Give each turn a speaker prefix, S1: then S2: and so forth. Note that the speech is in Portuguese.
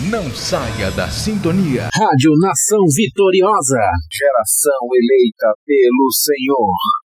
S1: Não saia da sintonia.
S2: Rádio Nação Vitoriosa.
S3: Geração eleita pelo Senhor.